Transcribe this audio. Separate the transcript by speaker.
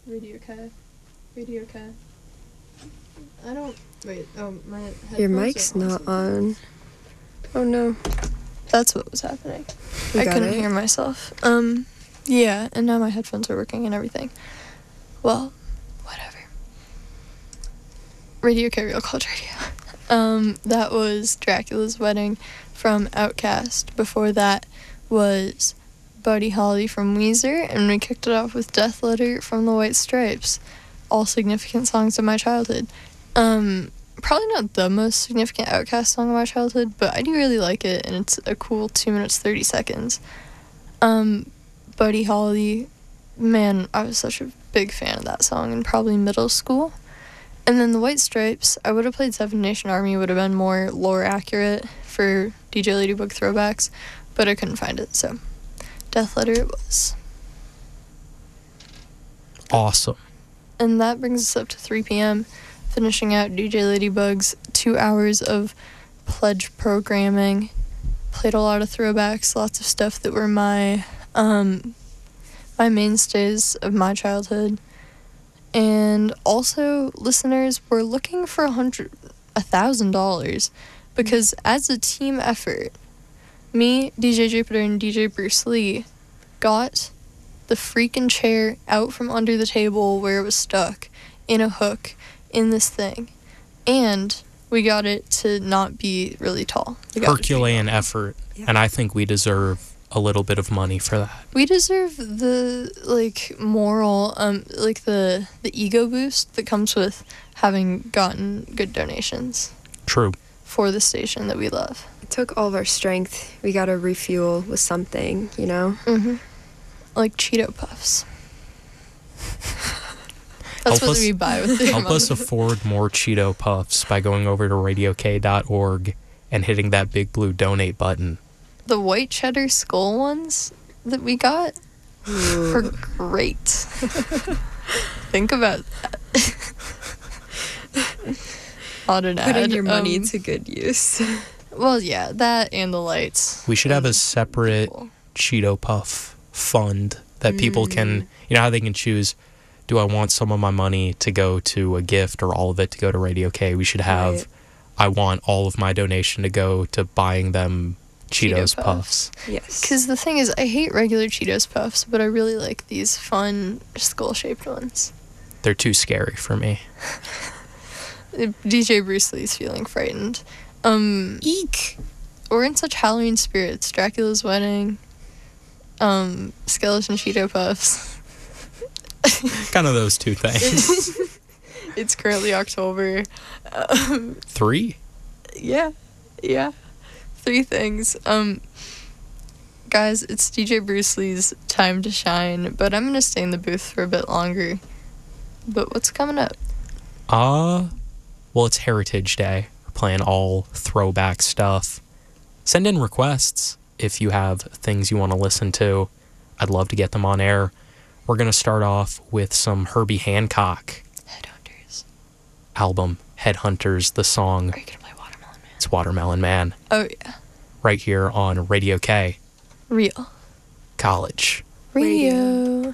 Speaker 1: Radio K. Radio K. I don't... Wait, my headphones
Speaker 2: Your mic's not on. Oh, no.
Speaker 1: That's what was happening.
Speaker 2: You
Speaker 1: I
Speaker 2: got
Speaker 1: couldn't
Speaker 2: it?
Speaker 1: hear myself. Yeah, and now my headphones are working and everything. Well, whatever. Radio K, Real College Radio. That was Dracula's Wedding from Outkast. Before that was Buddy Holly from Weezer, and we kicked it off with Death Letter from the White Stripes. All significant songs of my childhood. Probably not the most significant Outkast song of my childhood, but I do really like it, and it's a cool 2 minutes 30 seconds. Buddy Holly, man, I was such a big fan of that song in probably middle school. And then the White Stripes, I would have played Seven Nation Army, would have been more lore accurate for DJ Ladybug throwbacks, but I couldn't find it, so Death Letter it was.
Speaker 3: Awesome.
Speaker 1: And that brings us up to 3 p.m., finishing out DJ Ladybug's 2 hours of pledge programming. Played a lot of throwbacks, lots of stuff that were my mainstays of my childhood. And also, listeners were looking for $1,000 because as a team effort, me, DJ Jupiter, and DJ Bruce Lee got the freaking chair out from under the table where it was stuck in a hook in this thing. And we got it to not be really tall.
Speaker 3: Herculean effort.
Speaker 2: Yeah.
Speaker 3: And I think we deserve a little bit of money for that.
Speaker 1: We deserve the, moral, the ego boost that comes with having gotten good donations
Speaker 3: True.
Speaker 1: for the station that we love.
Speaker 2: It took all of our strength. We got to refuel with something, you know?
Speaker 1: Mm-hmm. Like Cheeto Puffs. That's
Speaker 3: Help
Speaker 1: what
Speaker 3: us-
Speaker 1: we buy with the
Speaker 3: Help us
Speaker 1: money.
Speaker 3: afford more Cheeto Puffs by going over to radiok.org and hitting that big blue donate button.
Speaker 1: The white cheddar skull ones that we got are great. Think about that. On an ad.
Speaker 2: Putting your money to good use.
Speaker 1: Well, yeah, that and the lights.
Speaker 3: We should have a separate
Speaker 1: Cool.
Speaker 3: Cheeto Puff fund that people can, you know how they can choose, do I want some of my money to go to a gift or all of it to go to Radio K? We should have,
Speaker 2: Right.
Speaker 3: I want all of my donation to go to buying them Cheetos Puffs.
Speaker 2: Yes.
Speaker 1: Because the thing is, I hate regular Cheetos Puffs, but I really like these fun skull-shaped ones.
Speaker 3: They're too scary for me.
Speaker 1: DJ Bruce Lee's feeling frightened.
Speaker 3: Eek!
Speaker 1: We're in such Halloween spirits. Dracula's Wedding. Skeleton Cheeto Puffs.
Speaker 3: Kind of those two things.
Speaker 1: It's currently October.
Speaker 3: 3?
Speaker 1: Yeah. 3 things. Guys, it's DJ Bruce Lee's time to shine, but I'm gonna stay in the booth for a bit longer. But what's coming up?
Speaker 3: Well, it's Heritage Day. We're playing all throwback stuff. Send in requests if you have things you want to listen to. I'd love to get them on air. We're going to start off with some Herbie Hancock
Speaker 1: Headhunters.
Speaker 3: album, Headhunters, the song.
Speaker 1: Are you gonna play Watermelon Man?
Speaker 3: It's Watermelon Man,
Speaker 1: Oh yeah.
Speaker 3: right here on Radio K
Speaker 1: Real.
Speaker 3: College.
Speaker 1: Radio.